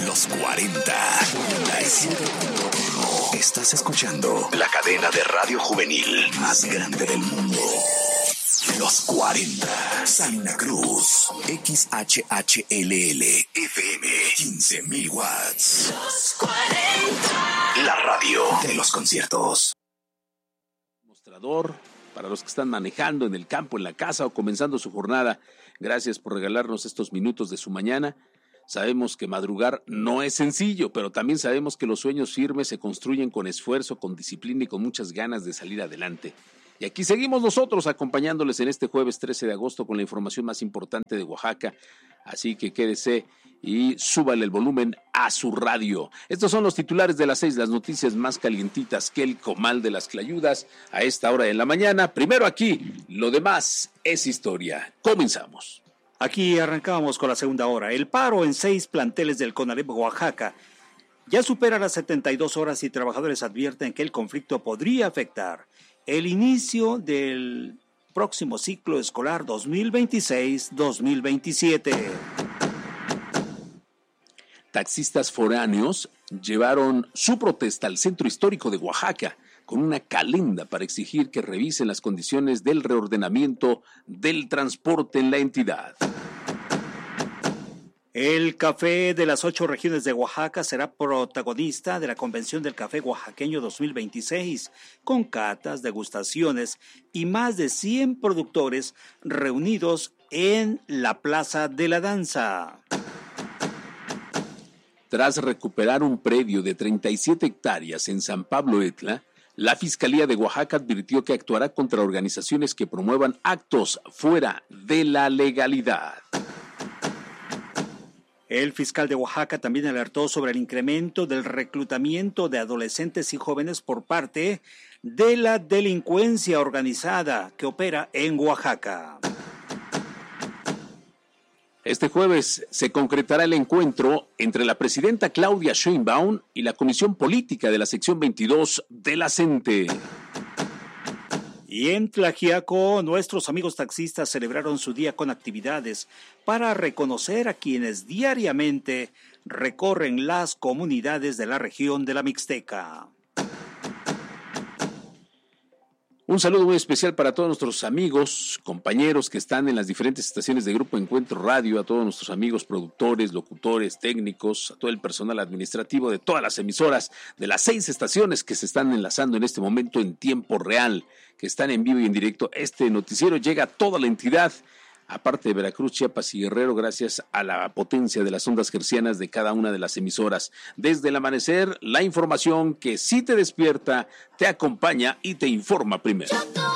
Los 40. 97.1. Estás escuchando la cadena de radio juvenil más grande del mundo. Los 40. Salina Cruz. XHHLL. FM. 15,000 watts. Los 40. La radio de los conciertos. Mostrador para los que están manejando en el campo, en la casa o comenzando su jornada. Gracias por regalarnos estos minutos de su mañana. Sabemos que madrugar no es sencillo, pero también sabemos que los sueños firmes se construyen con esfuerzo, con disciplina y con muchas ganas de salir adelante. Y aquí seguimos nosotros acompañándoles en este jueves 13 de agosto con la información más importante de Oaxaca. Así que quédese y súbale el volumen a su radio. Estos son los titulares de las 6, las noticias más calientitas que el comal de las clayudas a esta hora de la mañana. Primero aquí, lo demás es historia. Comenzamos. Aquí arrancamos con la segunda hora. El paro en 6 planteles del CONALEP Oaxaca ya supera las 72 horas y trabajadores advierten que el conflicto podría afectar el inicio del próximo ciclo escolar 2026-2027. Taxistas foráneos llevaron su protesta al centro histórico de Oaxaca con una calenda para exigir que revisen las condiciones del reordenamiento del transporte en la entidad. El café de las 8 regiones de Oaxaca será protagonista de la Convención del Café Oaxaqueño 2026, con catas, degustaciones y más de 100 productores reunidos en la Plaza de la Danza. Tras recuperar un predio de 37 hectáreas en San Pablo Etla, la Fiscalía de Oaxaca advirtió que actuará contra organizaciones que promuevan actos fuera de la legalidad. El fiscal de Oaxaca también alertó sobre el incremento del reclutamiento de adolescentes y jóvenes por parte de la delincuencia organizada que opera en Oaxaca. Este jueves se concretará el encuentro entre la presidenta Claudia Sheinbaum y la Comisión Política de la Sección 22 de la CENTE. Y en Tlaxiaco, nuestros amigos taxistas celebraron su día con actividades para reconocer a quienes diariamente recorren las comunidades de la región de la Mixteca. Un saludo muy especial para todos nuestros amigos, compañeros que están en las diferentes estaciones de Grupo Encuentro Radio, a todos nuestros amigos productores, locutores, técnicos, a todo el personal administrativo de todas las emisoras de las 6 estaciones que se están enlazando en este momento en tiempo real, que están en vivo y en directo. Este noticiero llega a toda la entidad, aparte de Veracruz, Chiapas y Guerrero, gracias a la potencia de las ondas hercianas de cada una de las emisoras. Desde el amanecer, la información que sí te despierta, te acompaña y te informa primero.